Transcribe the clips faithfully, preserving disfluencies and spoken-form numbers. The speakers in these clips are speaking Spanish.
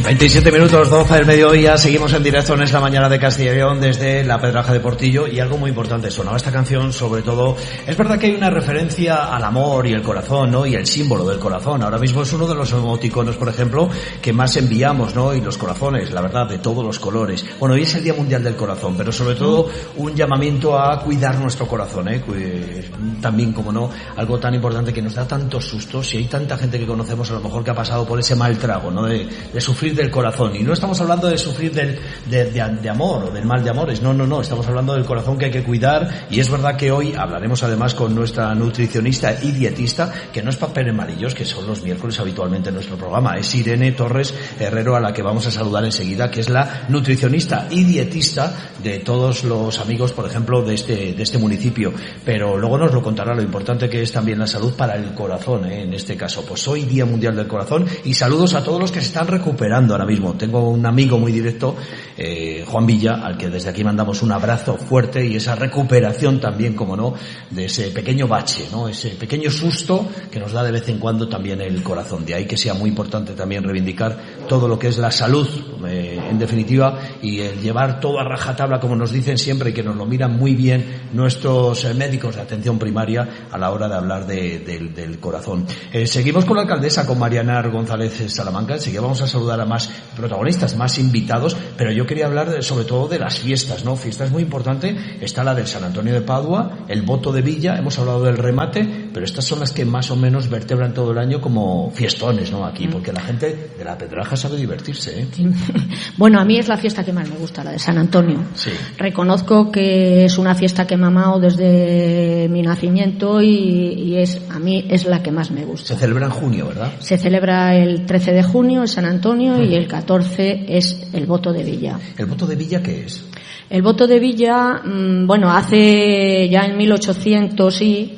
veintisiete minutos, doce del mediodía, seguimos en directo en esta mañana de Castilla y León desde la Pedraja de Portillo, y algo muy importante, sonaba esta canción sobre todo, es verdad que hay una referencia al amor y el corazón, ¿no? Y el símbolo del corazón, ahora mismo es uno de los emoticonos, por ejemplo, que más enviamos, ¿no? Y los corazones, la verdad, de todos los colores. Bueno, hoy es el Día Mundial del Corazón, pero sobre todo un llamamiento a cuidar nuestro corazón, ¿eh? También, como no, algo tan importante que nos da tantos sustos, y hay tanta gente que conocemos a lo mejor que ha pasado por ese mal trago, ¿no? De, de sufrir del corazón, y no estamos hablando de sufrir del, de, de, de amor o del mal de amores, no, no, no, estamos hablando del corazón que hay que cuidar, y es verdad que hoy hablaremos además con nuestra nutricionista y dietista, que no es papel amarillos, que son los miércoles habitualmente en nuestro programa, es Irene Torres Herrero, a la que vamos a saludar enseguida, que es la nutricionista y dietista de todos los amigos, por ejemplo, de este, de este municipio, pero luego nos lo contará lo importante que es también la salud para el corazón, ¿eh? En este caso, pues hoy Día Mundial del Corazón, y saludos a todos los que se están recuperando ahora mismo. Tengo un amigo muy directo, eh, Juan Villa, al que desde aquí mandamos un abrazo fuerte, y esa recuperación también, como no, de ese pequeño bache, ¿no? Ese pequeño susto que nos da de vez en cuando también el corazón. De ahí que sea muy importante también reivindicar todo lo que es la salud, eh, en definitiva, y el llevar todo a rajatabla, como nos dicen siempre, y que nos lo miran muy bien nuestros eh, médicos de atención primaria a la hora de hablar de, de, del corazón. Eh, seguimos con la alcaldesa, con Mariana González Salamanca. Enseguida vamos a saludar a más protagonistas, más invitados, pero yo quería hablar de, sobre todo de las fiestas, ¿no? Fiestas muy importantes. Está la del San Antonio de Padua, el Voto de Villa, hemos hablado del remate, pero estas son las que más o menos vertebran todo el año como fiestones, ¿no? Aquí, porque la gente de la Pedraja sabe divertirse, ¿eh? Bueno, a mí es la fiesta que más me gusta, la de San Antonio. Sí. Reconozco que es una fiesta que he mamado desde mi nacimiento, y, y es a mí es la que más me gusta. Se celebra en junio, ¿verdad? Se celebra el trece de junio, el San Antonio, mm. y el catorce es el Voto de Villa. ¿El Voto de Villa qué es? El Voto de Villa, bueno, hace ya en mil ochocientos y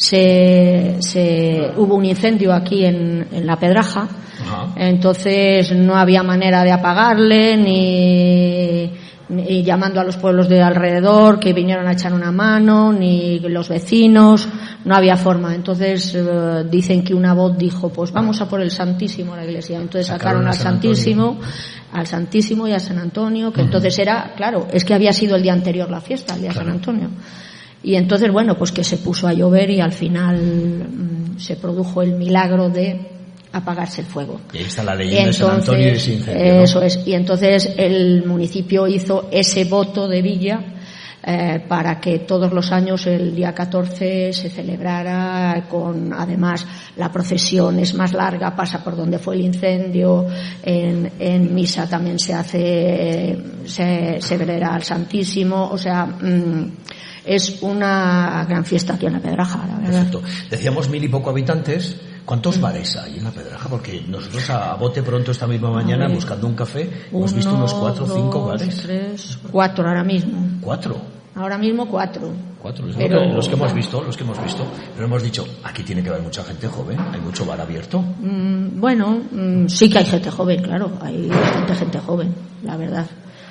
se, se hubo un incendio aquí en, en la Pedraja. Ajá. Entonces no había manera de apagarle, ni, ni llamando a los pueblos de alrededor que vinieron a echar una mano, ni los vecinos, no había forma. Entonces eh, dicen que una voz dijo, pues vamos a por el Santísimo a la iglesia. Entonces sacaron, sacaron al Santísimo, al Santísimo y a San Antonio, que uh-huh. entonces era, claro, es que había sido el día anterior la fiesta, el día claro. San Antonio. Y entonces, bueno, pues que se puso a llover, y al final mmm, se produjo el milagro de apagarse el fuego. Y ahí está la leyenda de San Antonio y ese incendio, ¿no? Eso es. Y entonces el municipio hizo ese voto de Villa eh, para que todos los años el día catorce se celebrara con, además, la procesión es más larga, pasa por donde fue el incendio, en, en misa también se hace, se, se venera al Santísimo, o sea, mmm, es una gran fiesta aquí en la Pedraja, la verdad. Perfecto. Decíamos mil y poco habitantes. ¿Cuántos bares hay en la Pedraja? Porque nosotros a bote pronto esta misma mañana, buscando un café, hemos visto unos cuatro o cinco bares. Tres, cuatro ahora mismo. ¿Cuatro? Ahora mismo cuatro. Cuatro, es pero, lo que, los que hemos visto, los que hemos visto. Pero hemos dicho, aquí tiene que haber mucha gente joven, hay mucho bar abierto. Mm, bueno, mm, sí que hay gente joven, claro, hay bastante gente joven, la verdad.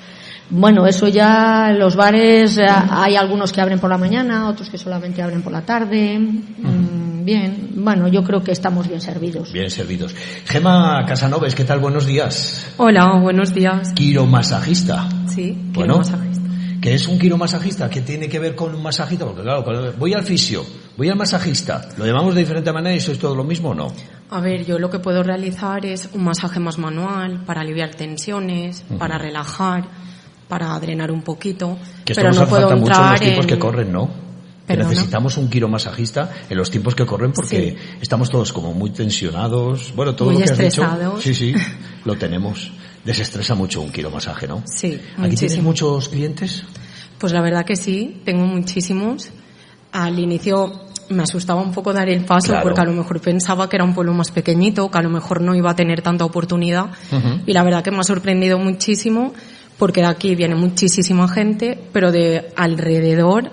Bueno, eso ya, los bares, hay algunos que abren por la mañana, otros que solamente abren por la tarde. Uh-huh. Bien, bueno, yo creo que estamos bien servidos. Bien servidos. Gema Casanovas, ¿qué tal? Buenos días. Hola, buenos días. Quiromasajista. Sí, bueno, quiromasajista. ¿Qué es un quiromasajista? ¿Qué tiene que ver con un masajista? Porque claro, voy al fisio, voy al masajista, ¿lo llamamos de diferente manera y sois todo lo mismo o no? A ver, yo lo que puedo realizar es un masaje más manual, para aliviar tensiones, uh-huh. para relajar, para drenar un poquito, que pero no puedo mucho entrar en los tiempos en... que corren, ¿no? Que necesitamos un quiromasajista en los tiempos que corren, porque sí. estamos todos como muy tensionados. Bueno, todo muy lo que has estresados. dicho, sí, sí, lo tenemos. Desestresa mucho un quiromasaje, ¿no? Sí, ¿Aquí muchísimo. tienes muchos clientes? Pues la verdad que sí, tengo muchísimos. Al inicio me asustaba un poco dar el paso, claro. porque a lo mejor pensaba que era un pueblo más pequeñito, que a lo mejor no iba a tener tanta oportunidad. Uh-huh. Y la verdad que me ha sorprendido muchísimo, porque de aquí viene muchísima gente, pero de alrededor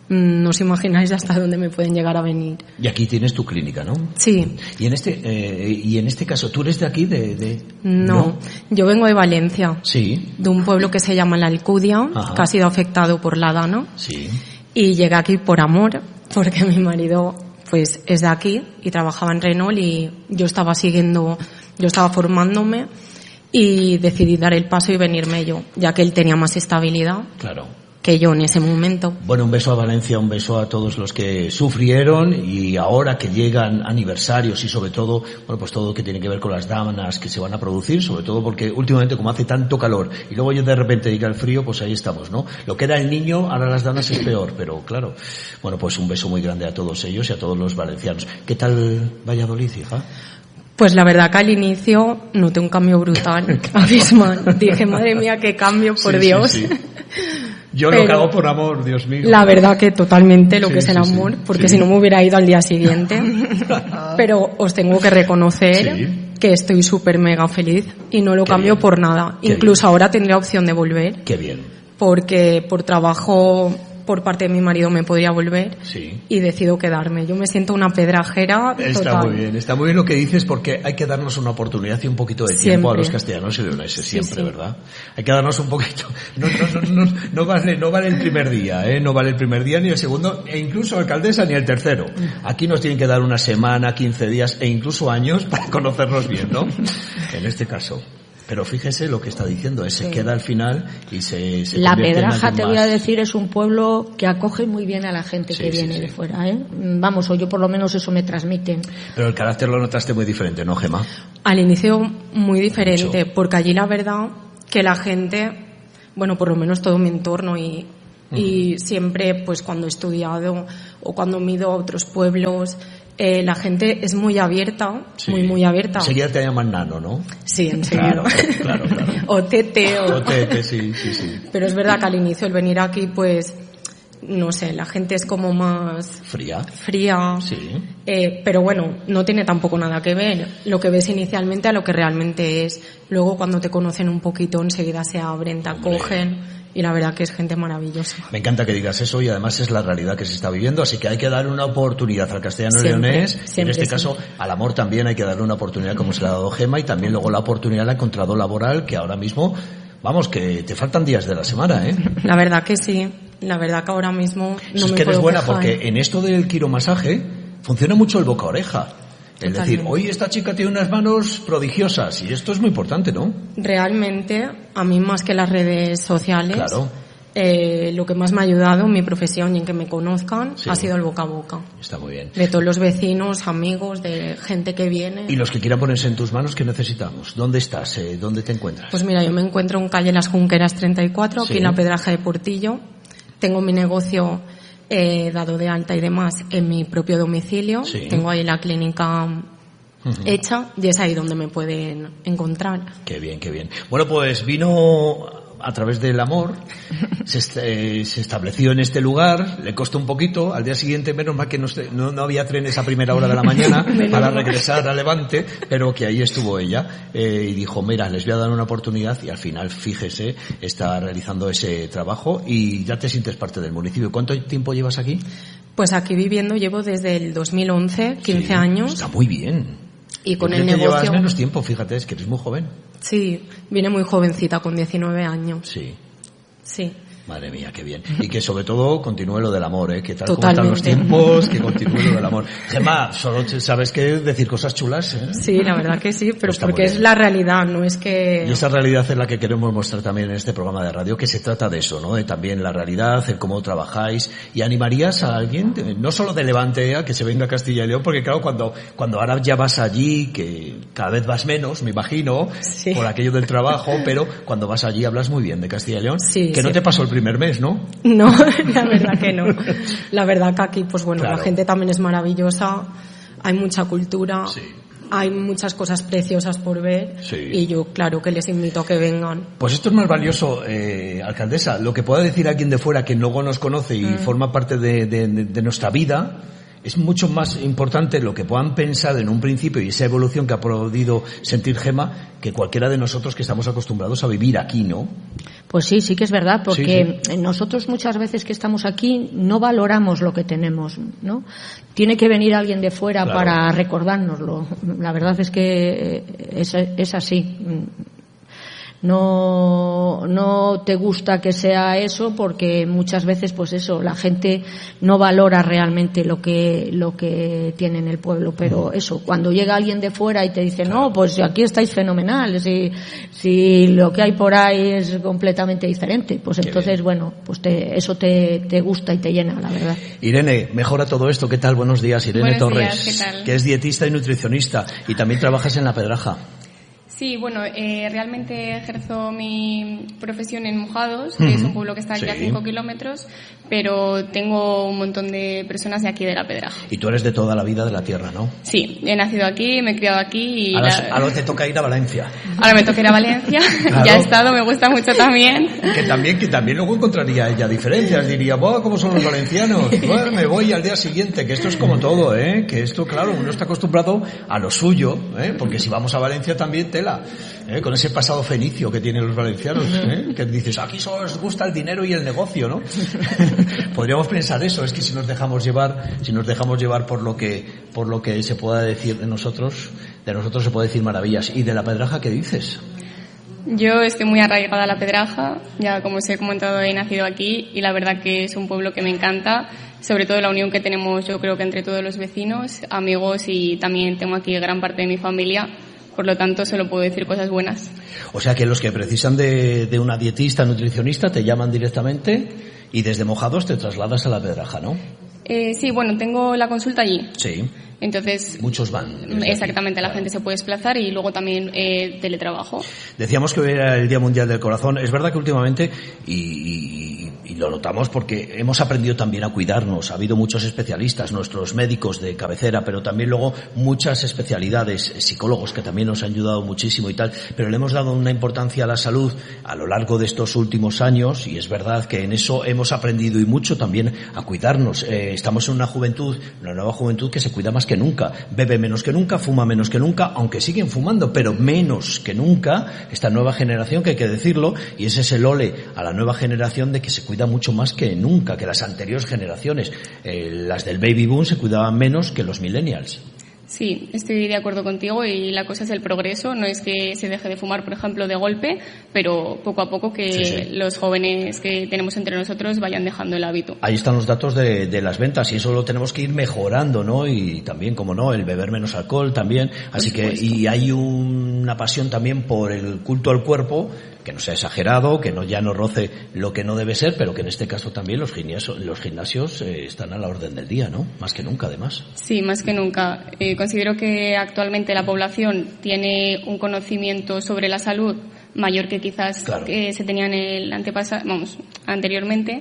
no os imagináis hasta dónde me pueden llegar a venir. Y aquí tienes tu clínica, ¿no? Sí. Y en este eh, y en este caso, ¿tú eres de aquí? De, de... No, no, yo vengo de Valencia. Sí. De un pueblo que se llama La Alcudia, Ajá. que ha sido afectado por la Dana. Sí. Y llegué aquí por amor, porque mi marido pues es de aquí y trabajaba en Renault, y yo estaba siguiendo, yo estaba formándome. y decidí dar el paso y venirme yo, ya que él tenía más estabilidad. Claro. Que yo en ese momento. Bueno, un beso a Valencia, un beso a todos los que sufrieron y ahora que llegan aniversarios y sobre todo, bueno, pues todo lo que tiene que ver con las dámanas que se van a producir, sobre todo porque últimamente como hace tanto calor y luego ya de repente llega el frío, pues ahí estamos, ¿no? Lo que era el niño, ahora las damas es peor, pero claro. Bueno, pues un beso muy grande a todos ellos y a todos los valencianos. ¿Qué tal Valladolid, hija? Pues la verdad que al inicio noté un cambio brutal, abismal. Dije, madre mía, qué cambio, por sí, Dios. Sí, sí. Yo Pero lo que hago por amor, Dios mío. La verdad que totalmente lo sí, que es el sí, amor, sí, porque sí. si no me hubiera ido al día siguiente. Pero os tengo que reconocer sí. que estoy súper mega feliz y no lo Qué cambio bien. por nada. Qué Incluso bien. ahora tendría opción de volver. Qué bien. Porque por trabajo por parte de mi marido me podría volver Sí. y decido quedarme. Yo me siento una pedrajera Está total. muy bien, está muy bien lo que dices porque hay que darnos una oportunidad y un poquito de tiempo Siempre. a los castellanos y leoneses, Sí, siempre, sí. ¿verdad? Hay que darnos un poquito. No, no, no, no, no vale, no vale el primer día, ¿eh? No vale el primer día ni el segundo, e incluso alcaldesa ni el tercero. Aquí nos tienen que dar una semana, quince días e incluso años para conocernos bien, ¿no? En este caso. Pero fíjese lo que está diciendo, es, se Sí. queda al final y se, se La convierte en Pedraja, alguien te voy a más. decir, es un pueblo que acoge muy bien a la gente Sí, que sí, viene sí. de fuera, ¿eh? Vamos, o yo por lo menos eso me transmiten. Pero el carácter lo notaste muy diferente, ¿no, Gemma? Al inicio muy diferente, Mucho. porque allí la verdad que la gente, bueno, por lo menos todo mi entorno y, y siempre pues cuando he estudiado o cuando me he ido a otros pueblos, eh, la gente es muy abierta, Sí. muy muy abierta. Enseguida te llaman nano, ¿no? Sí, enseguida. Claro, claro, claro. O tete o... O tete, sí, sí, sí. Pero es verdad que al inicio el venir aquí pues no sé, la gente es como más Fría. fría, Sí. eh, pero bueno, no tiene tampoco nada que ver lo que ves inicialmente a lo que realmente es. Luego cuando te conocen un poquito enseguida se abren, te Hombre. acogen y la verdad que es gente maravillosa. Me encanta que digas eso y además es la realidad que se está viviendo, así que hay que dar una oportunidad al castellano Siempre, leonés, y en siempre, este siempre. caso al amor también hay que darle una oportunidad como se le ha dado Gemma y también luego la oportunidad la ha encontrado laboral que ahora mismo, vamos, que te faltan días de la semana, ¿eh? La verdad que sí, la verdad que ahora mismo no es me que eres puedo buena quejar. porque en esto del quiromasaje funciona mucho el boca-oreja. Es decir, Totalmente. hoy esta chica tiene unas manos prodigiosas y esto es muy importante, ¿no? Realmente, a mí más que las redes sociales, Claro. eh, lo que más me ha ayudado en mi profesión y en que me conozcan Sí. ha sido el boca a boca. Está muy bien. De todos los vecinos, amigos, de gente que viene. Y los que quieran ponerse en tus manos, ¿qué necesitamos? ¿Dónde estás? Eh, ¿Dónde te encuentras? Pues mira, yo me encuentro en calle Las Junqueras treinta y cuatro, aquí Sí. en la Pedraja de Portillo. Tengo mi negocio eh, dado de alta y demás en mi propio domicilio. Sí. Tengo ahí la clínica Ujú. hecha y es ahí donde me pueden encontrar. Qué bien, qué bien. Bueno, pues vino a través del amor, se, est- eh, se estableció en este lugar, le costó un poquito, al día siguiente menos mal que no, se- no, no había trenes a primera hora de la mañana para regresar a Levante, pero que ahí estuvo ella eh, y dijo, mira, les voy a dar una oportunidad y al final, fíjese, está realizando ese trabajo y ya te sientes parte del municipio. ¿Cuánto tiempo llevas aquí? Pues aquí viviendo llevo desde el dos mil once, quince Sí, años, Está muy bien. y con Yo el creo que negocio... llevas menos tiempo, fíjate, es que eres muy joven. Sí, vine muy jovencita, con diecinueve años. Sí. Sí. Madre mía, qué bien. Y que sobre todo continúe lo del amor, ¿eh? Que tal como están los Totalmente. tiempos, que continúe lo del amor. Gemma, solo te- sabes que decir cosas chulas, ¿eh? Sí, la verdad que sí, pero Está porque muy es bien. la realidad, no es que... Y esa realidad es la que queremos mostrar también en este programa de radio, que se trata de eso, ¿no? De también la realidad, el cómo trabajáis. ¿Y animarías a alguien, de- no solo de Levante, a que se venga a Castilla y León? Porque claro, cuando, cuando ahora ya vas allí, que cada vez vas menos, me imagino, Sí. por aquello del trabajo, pero cuando vas allí hablas muy bien de Castilla y León. Sí, que no sí. te pasó el primer mes, ¿no? No, la verdad que no. La verdad que aquí, pues bueno, Claro. la gente también es maravillosa, hay mucha cultura, Sí. hay muchas cosas preciosas por ver Sí. y yo, claro, que les invito a que vengan. Pues esto es más valioso, eh, alcaldesa, lo que pueda decir alguien de fuera que luego nos conoce y Mm. forma parte de, de- de nuestra vida, es mucho más importante lo que puedan pensar en un principio y esa evolución que ha podido sentir Gemma que cualquiera de nosotros que estamos acostumbrados a vivir aquí, ¿no? Pues sí, sí que es verdad, porque Sí, nosotros muchas veces que estamos aquí no valoramos lo que tenemos, ¿no? Tiene que venir alguien de fuera Claro. para recordárnoslo. La verdad es que es, es así. no no te gusta que sea eso, porque muchas veces pues eso, la gente no valora realmente lo que lo que tiene en el pueblo, pero eso, cuando llega alguien de fuera y te dice no, pues aquí estáis fenomenal, si, si lo que hay por ahí es completamente diferente, pues Qué entonces bien. bueno, pues te, eso te, te gusta y te llena, la verdad. Irene, mejora todo esto, ¿qué tal? Buenos días, Irene Buenos Torres, días, ¿qué tal? Que es dietista y nutricionista y también trabajas en La Pedraja. Sí, bueno, eh, realmente ejerzo mi profesión en Mojados, que uh-huh. es un pueblo que está aquí sí. a cinco kilómetros, pero tengo un montón de personas de aquí de La Pedraja. Y tú eres de toda la vida de la tierra, ¿no? Sí, he nacido aquí, me he criado aquí y... Ahora, la... ahora te toca ir a Valencia. Ahora me toca ir a Valencia, claro. Ya he estado, me gusta mucho también. Que también, que también luego encontraría ella diferencias, diría, ¡buah, cómo son los valencianos! Bueno, me voy al día siguiente, que esto es como todo, ¿eh? Que esto, claro, uno está acostumbrado a lo suyo, ¿eh? Porque si vamos a Valencia también tela, ¿eh? Con ese pasado fenicio que tienen los valencianos, ¿eh? Que dices, aquí solo os gusta el dinero y el negocio, ¿no? Podríamos pensar eso, es que si nos dejamos llevar, si nos dejamos llevar por lo que, por lo que se pueda decir de nosotros, de nosotros se puede decir maravillas. ¿Y de La Pedraja qué dices? Yo estoy muy arraigada a La Pedraja, ya como os he comentado he nacido aquí y la verdad que es un pueblo que me encanta, sobre todo la unión que tenemos yo creo que entre todos los vecinos, amigos y también tengo aquí gran parte de mi familia. Por lo tanto, solo puedo decir cosas buenas. O sea que los que precisan de, de una dietista, nutricionista, te llaman directamente y desde Mojados te trasladas a La Pedraja, ¿no? Eh, sí, bueno, tengo la consulta allí. Sí. Entonces, muchos van. Exactamente, aquí. La gente se puede desplazar y luego también eh, teletrabajo. Decíamos que hoy era el Día Mundial del Corazón. Es verdad que últimamente, y, y, y lo notamos porque hemos aprendido también a cuidarnos. Ha habido muchos especialistas, nuestros médicos de cabecera, pero también luego muchas especialidades, psicólogos que también nos han ayudado muchísimo y tal. Pero le hemos dado una importancia a la salud a lo largo de estos últimos años y es verdad que en eso hemos aprendido y mucho también a cuidarnos. Eh, estamos en una juventud, una nueva juventud que se cuida más que nunca, bebe menos que nunca, fuma menos que nunca, aunque siguen fumando, pero menos que nunca, esta nueva generación, que hay que decirlo, y ese es el ole a la nueva generación de que se cuida mucho más que nunca, que las anteriores generaciones, eh, las del baby boom se cuidaban menos que los millennials. Sí, estoy de acuerdo contigo y la cosa es el progreso, no es que se deje de fumar, por ejemplo, de golpe, pero poco a poco que sí, sí. los jóvenes que tenemos entre nosotros vayan dejando el hábito. Ahí están los datos de, de las ventas y eso lo tenemos que ir mejorando, ¿no? Y también, como no, el beber menos alcohol también, así que, y hay una pasión también por el culto al cuerpo, que no sea exagerado, que no ya no roce lo que no debe ser, pero que en este caso también los gimnasios, los gimnasios eh, están a la orden del día, ¿no? Más que nunca, además. Sí, más que nunca. Eh, considero que actualmente la población tiene un conocimiento sobre la salud mayor que quizás claro. que se tenía en el antepasado, vamos, anteriormente,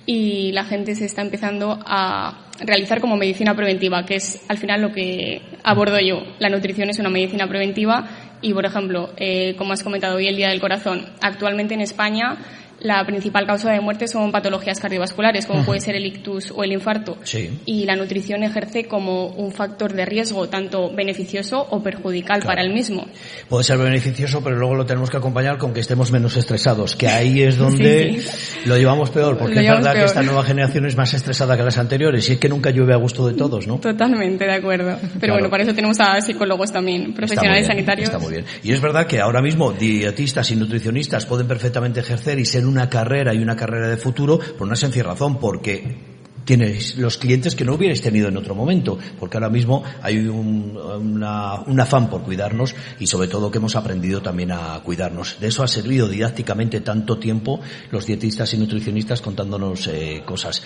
y la gente se está empezando a realizar como medicina preventiva, que es al final lo que abordo yo. La nutrición es una medicina preventiva y, por ejemplo, eh, como has comentado hoy el Día del Corazón, actualmente en España la principal causa de muerte son patologías cardiovasculares, como uh-huh. puede ser el ictus o el infarto. Sí. Y la nutrición ejerce como un factor de riesgo, tanto beneficioso o perjudicial claro. para el mismo. Puede ser beneficioso, pero luego lo tenemos que acompañar con que estemos menos estresados, que ahí es donde sí, sí. lo llevamos peor, porque lo es verdad peor. Que esta nueva generación es más estresada que las anteriores, y es que nunca llueve a gusto de todos, ¿no? Totalmente, de acuerdo. Pero claro. bueno, para eso tenemos a psicólogos también, profesionales está bien, sanitarios. Está muy bien. Y es verdad que ahora mismo dietistas y nutricionistas pueden perfectamente ejercer y ser una carrera y una carrera de futuro por una sencilla razón, porque tienes los clientes que no hubierais tenido en otro momento, porque ahora mismo hay un, una, un afán por cuidarnos y sobre todo que hemos aprendido también a cuidarnos. De eso ha servido didácticamente tanto tiempo los dietistas y nutricionistas contándonos eh, cosas.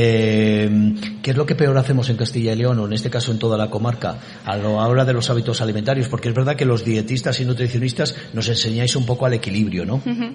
Eh, ¿Qué es lo que peor hacemos en Castilla y León o en este caso en toda la comarca a la hora de los hábitos alimentarios? Porque es verdad que los dietistas y nutricionistas nos enseñáis un poco al equilibrio, ¿no? Uh-huh.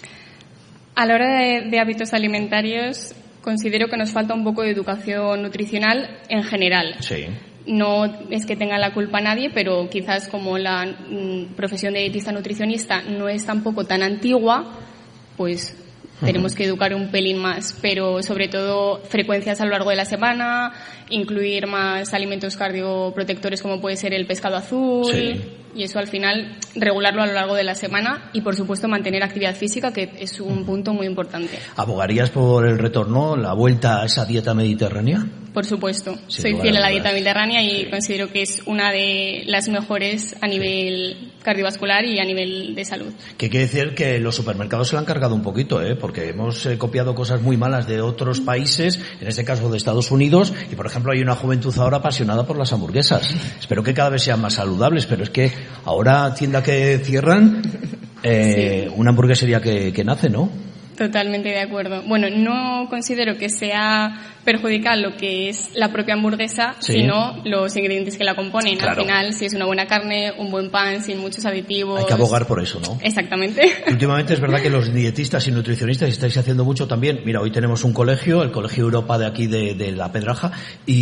A la hora de, de hábitos alimentarios, considero que nos falta un poco de educación nutricional en general. Sí. No es que tenga la culpa nadie, pero quizás como la mm, profesión de dietista nutricionista no es tampoco tan antigua, pues tenemos que educar un pelín más, pero sobre todo frecuencias a lo largo de la semana, incluir más alimentos cardioprotectores como puede ser el pescado azul, sí. y eso al final regularlo a lo largo de la semana y por supuesto mantener actividad física, que es un punto muy importante. ¿Abogarías por el retorno, la vuelta a esa dieta mediterránea? Por supuesto. Sin Soy lugar fiel a a la dudas. dieta mediterránea y Sí. considero que es una de las mejores a nivel cardiovascular y a nivel de salud. Que quiere decir que los supermercados se la han cargado un poquito, ¿eh? Porque hemos eh, copiado cosas muy malas de otros países, en este caso de Estados Unidos, y por ejemplo hay una juventud ahora apasionada por las hamburguesas. Espero que cada vez sean más saludables, pero es que ahora tienda que cierran, eh, Sí. una hamburguesería que, que nace, ¿no? Totalmente de acuerdo. Bueno, no considero que sea perjudicial lo que es la propia hamburguesa, Sí. sino los ingredientes que la componen. Claro. Al final, si es una buena carne, un buen pan, sin muchos aditivos. Hay que abogar por eso, ¿no? Exactamente. Últimamente es verdad que los dietistas y nutricionistas estáis haciendo mucho también. Mira, hoy tenemos un colegio, el Colegio Europa de aquí de, de La Pedraja,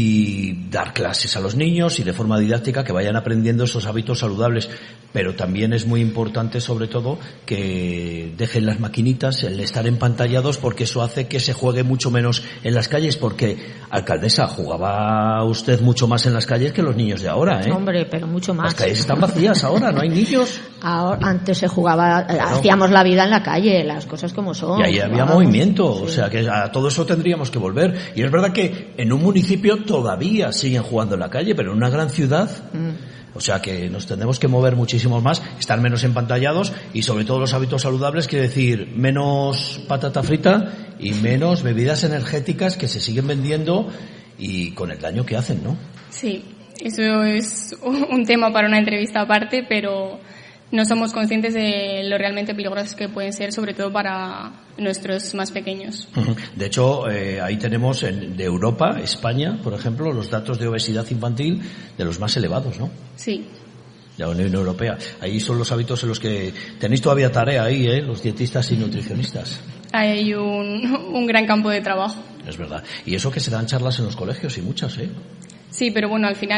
y dar clases a los niños y de forma didáctica que vayan aprendiendo esos hábitos saludables. Pero también es muy importante, sobre todo, que dejen las maquinitas, el estar empantallados, porque eso hace que se juegue mucho menos en las calles, porque, alcaldesa, jugaba usted mucho más en las calles que los niños de ahora, ¿eh? Hombre, pero mucho más. Las calles están vacías ahora, no hay niños. Ahora, antes se jugaba, hacíamos la vida en la calle, las cosas como son. Y ahí había Vamos. movimiento, Sí. o sea que a todo eso tendríamos que volver. Y es verdad que en un municipio todavía siguen jugando en la calle, pero en una gran ciudad, Mm. o sea que nos tendremos que mover muchísimo más, estar menos empantallados y sobre todo los hábitos saludables, quiere decir menos patata frita y menos bebidas energéticas que se siguen vendiendo y con el daño que hacen, ¿no? Sí, eso es un tema para una entrevista aparte, pero no somos conscientes de lo realmente peligrosos que pueden ser, sobre todo para nuestros más pequeños. De hecho, eh, ahí tenemos en, de Europa, España, por ejemplo, los datos de obesidad infantil de los más elevados, ¿no? Sí. De la Unión Europea. Ahí son los hábitos en los que tenéis todavía tarea ahí, ¿eh? Los dietistas y nutricionistas. Hay un, un gran campo de trabajo. Es verdad. Y eso que se dan charlas en los colegios y muchas, ¿eh? Sí, pero bueno, al final